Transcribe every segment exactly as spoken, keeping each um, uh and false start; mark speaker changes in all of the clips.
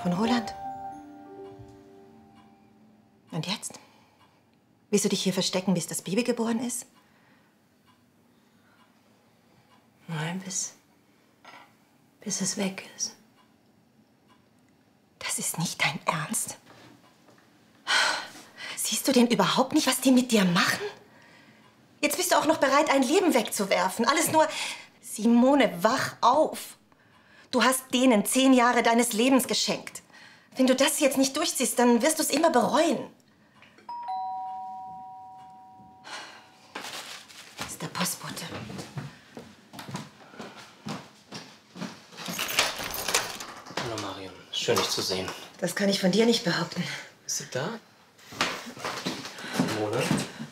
Speaker 1: Von Roland? Und jetzt? Willst du dich hier verstecken, bis das Baby geboren ist?
Speaker 2: Nein, bis... bis es weg ist.
Speaker 1: Das ist nicht dein Ernst. Siehst du denn überhaupt nicht, was die mit dir machen? Jetzt bist du auch noch bereit, ein Leben wegzuwerfen. Alles nur... Simone, wach auf. Du hast denen zehn Jahre deines Lebens geschenkt. Wenn du das jetzt nicht durchziehst, dann wirst du es immer bereuen. Das ist der Postbote.
Speaker 3: Hallo Marion, schön dich zu sehen.
Speaker 1: Das kann ich von dir nicht behaupten.
Speaker 3: Ist sie da? Simone?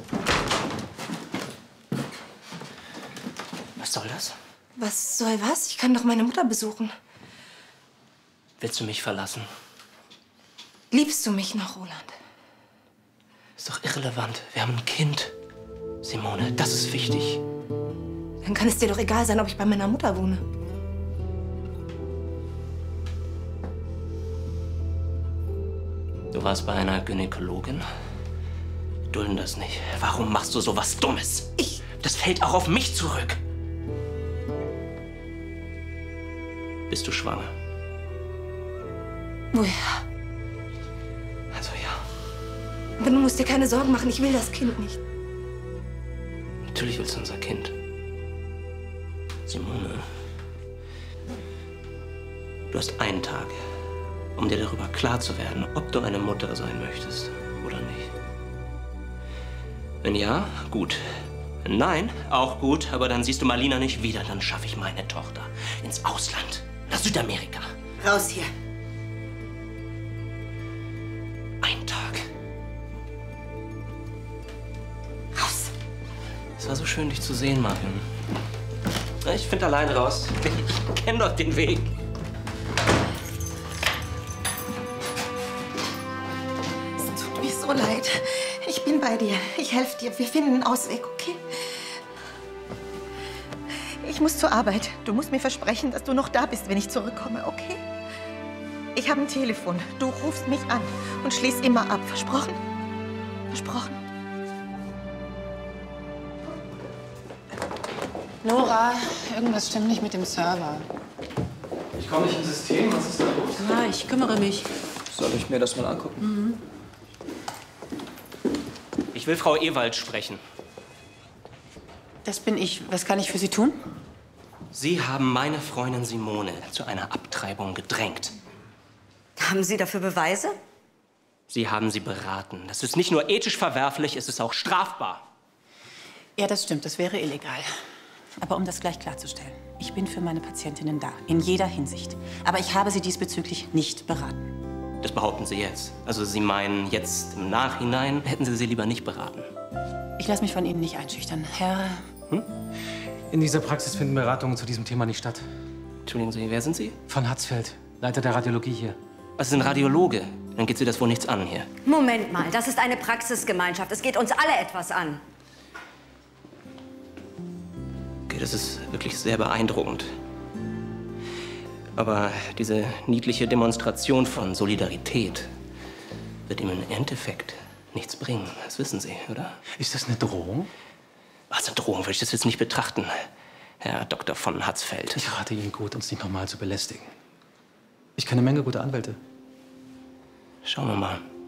Speaker 3: Was soll das?
Speaker 1: Was soll was? Ich kann doch meine Mutter besuchen.
Speaker 3: Willst du mich verlassen?
Speaker 1: Liebst du mich noch, Roland?
Speaker 3: Ist doch irrelevant. Wir haben ein Kind. Simone, das ist wichtig.
Speaker 1: Dann kann es dir doch egal sein, ob ich bei meiner Mutter wohne.
Speaker 3: Du warst bei einer Gynäkologin? Wir dulden das nicht. Warum machst du so was Dummes?
Speaker 1: Ich...
Speaker 3: Das fällt auch auf mich zurück. Bist du schwanger?
Speaker 1: Woher?
Speaker 3: Also ja.
Speaker 1: Aber du musst dir keine Sorgen machen, ich will das Kind nicht.
Speaker 3: Natürlich willst du unser Kind. Simone, du hast einen Tag, um dir darüber klar zu werden, ob du eine Mutter sein möchtest oder nicht. Wenn ja, gut. Wenn nein, auch gut, aber dann siehst du Marlina nicht wieder. Dann schaffe ich meine Tochter ins Ausland, nach Südamerika.
Speaker 1: Raus hier.
Speaker 3: Ein Tag.
Speaker 1: Raus.
Speaker 3: Es war so schön, dich zu sehen, Marion. Ich finde allein raus. Ich kenne doch den Weg.
Speaker 1: Es tut mir so leid. Ich bin bei dir. Ich helfe dir. Wir finden einen Ausweg, okay? Ich muss zur Arbeit. Du musst mir versprechen, dass du noch da bist, wenn ich zurückkomme, okay? Ich habe ein Telefon. Du rufst mich an und schließt immer ab. Versprochen? Versprochen.
Speaker 4: Nora, irgendwas stimmt nicht mit dem Server.
Speaker 5: Ich komme nicht ins System. Was ist da los?
Speaker 4: Na, ich kümmere mich.
Speaker 5: Soll ich mir das mal angucken?
Speaker 4: Mhm.
Speaker 3: Ich will Frau Ewald sprechen.
Speaker 4: Das bin ich. Was kann ich für Sie tun?
Speaker 3: Sie haben meine Freundin Simone zu einer Abtreibung gedrängt.
Speaker 2: Haben Sie dafür Beweise?
Speaker 3: Sie haben sie beraten. Das ist nicht nur ethisch verwerflich, es ist auch strafbar.
Speaker 4: Ja, das stimmt. Das wäre illegal. Aber um das gleich klarzustellen, ich bin für meine Patientinnen da, in jeder Hinsicht. Aber ich habe sie diesbezüglich nicht beraten.
Speaker 3: Das behaupten Sie jetzt. Also Sie meinen, jetzt im Nachhinein hätten Sie sie lieber nicht beraten.
Speaker 4: Ich lasse mich von Ihnen nicht einschüchtern. Herr...
Speaker 5: Hm? In dieser Praxis finden Beratungen zu diesem Thema nicht statt.
Speaker 3: Entschuldigen Sie, wer sind Sie?
Speaker 5: Von Hatzfeld, Leiter der Radiologie hier.
Speaker 3: Was ist ein Radiologe? Dann geht Sie das wohl nichts an hier.
Speaker 2: Moment mal, das ist eine Praxisgemeinschaft. Es geht uns alle etwas an.
Speaker 3: Okay, das ist wirklich sehr beeindruckend. Aber diese niedliche Demonstration von Solidarität wird ihm im Endeffekt nichts bringen. Das wissen Sie, oder?
Speaker 5: Ist das eine Drohung?
Speaker 3: Was, eine Drohung würde ich das jetzt nicht betrachten, Herr Doktor von Hatzfeld.
Speaker 5: Ich rate Ihnen gut, uns nicht nochmal zu belästigen. Ich kenne eine Menge gute Anwälte.
Speaker 3: Schauen wir mal.